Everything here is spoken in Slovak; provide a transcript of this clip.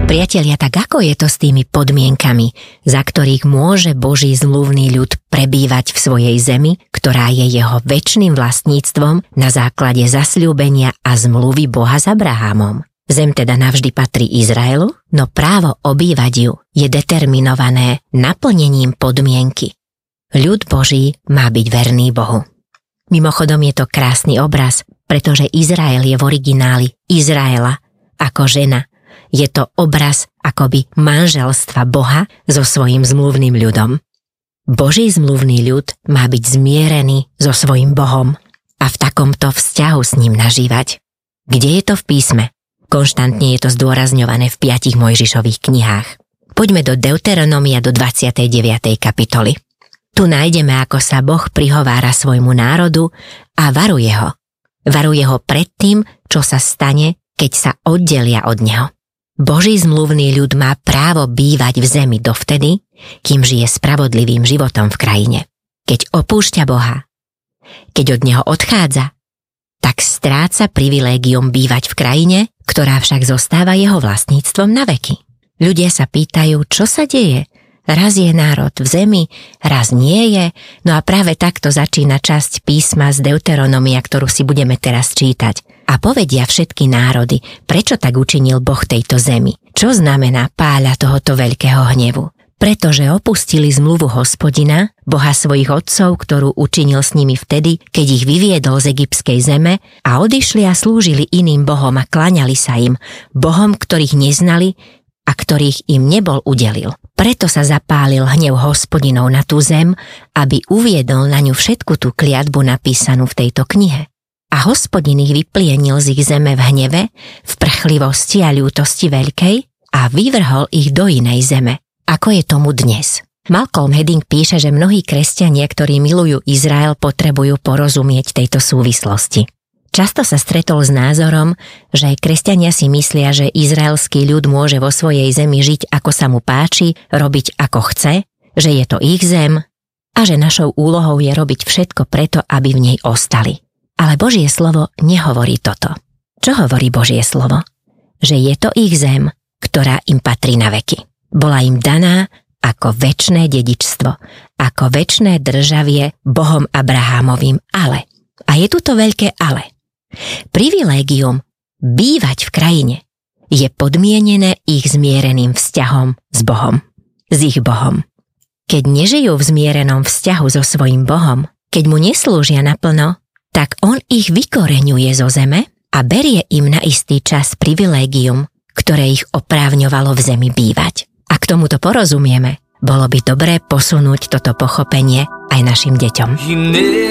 Priatelia, tak ako je to s tými podmienkami, za ktorých môže Boží zmluvný ľud prebývať v svojej zemi, ktorá je jeho večným vlastníctvom na základe zasľúbenia a zmluvy Boha s Abrahamom? Zem teda navždy patrí Izraelu, no právo obývať ju je determinované naplnením podmienky. Ľud Boží má byť verný Bohu. Mimochodom je to krásny obraz, pretože Izrael je v origináli Izraela ako žena. Je to obraz akoby manželstva Boha so svojím zmluvným ľudom. Boží zmluvný ľud má byť zmierený so svojím Bohom a v takomto vzťahu s ním nažívať. Kde je to v písme? Konštantne je to zdôrazňované v 5 Mojžišových knihách. Poďme do Deuteronomia do 29. kapitoly. Tu nájdeme, ako sa Boh prihovára svojmu národu a varuje ho. Varuje ho pred tým, čo sa stane, keď sa oddelia od neho. Boží zmluvný ľud má právo bývať v zemi dovtedy, kým žije spravodlivým životom v krajine. Keď opúšťa Boha, keď od neho odchádza, tak stráca privilégium bývať v krajine, ktorá však zostáva jeho vlastníctvom na veky. Ľudia sa pýtajú, čo sa deje? Raz je národ v zemi, raz nie je, no a práve takto začína časť písma z Deuteronomia, ktorú si budeme teraz čítať. A povedia všetky národy, prečo tak učinil Boh tejto zemi. Čo znamená páľa tohoto veľkého hnevu? Pretože opustili zmluvu Hospodina, Boha svojich otcov, ktorú učinil s nimi vtedy, keď ich vyviedol z egyptskej zeme a odišli a slúžili iným bohom a kláňali sa im, bohom, ktorých neznali a ktorých im nebol udelil. Preto sa zapálil hnev Hospodinov na tú zem, aby uviedol na ňu všetku tú kliatbu napísanú v tejto knihe. A Hospodin ich vyplienil z ich zeme v hneve, v prchlivosti a ľútosti veľkej a vyvrhol ich do inej zeme, ako je tomu dnes. Malcolm Hedding píše, že mnohí kresťania, ktorí milujú Izrael, potrebujú porozumieť tejto súvislosti. Často sa stretol s názorom, že kresťania si myslia, že izraelský ľud môže vo svojej zemi žiť ako sa mu páči, robiť ako chce, že je to ich zem a že našou úlohou je robiť všetko preto, aby v nej ostali. Ale Božie slovo nehovorí toto. Čo hovorí Božie slovo? Že je to ich zem, ktorá im patrí na veky. Bola im daná ako večné dedičstvo, ako večné državie Bohom Abrahámovým, ale. A je tu to veľké ale. Privilégium bývať v krajine je podmienené ich zmiereným vzťahom s Bohom, s ich Bohom. Keď nežijú v zmierenom vzťahu so svojím Bohom, keď mu neslúžia naplno, tak on ich vykoreňuje zo zeme a berie im na istý čas privilégium, ktoré ich oprávňovalo v zemi bývať. Ak tomuto porozumieme, bolo by dobré posunúť toto pochopenie aj našim deťom.